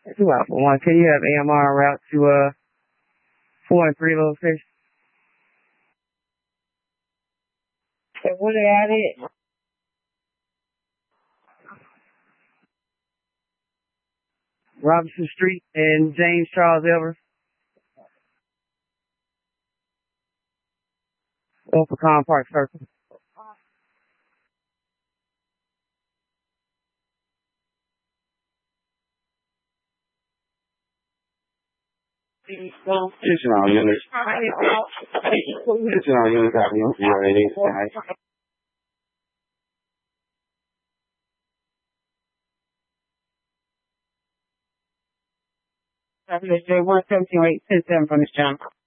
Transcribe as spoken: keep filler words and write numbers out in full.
Two out for one. Can you have A M R route to uh four and three location? And where they at it? Robinson Street and James Charles Evers. Off of Pecan Park Circle. Attention all units. Attention all units. You already one seventeen eight ten seven from this channel.